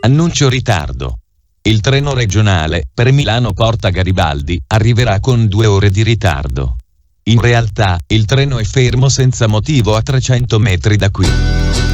Annuncio ritardo. Il treno regionale per Milano Porta Garibaldi arriverà con 2 ore di ritardo. In realtà, il treno è fermo senza motivo a 300 metri da qui.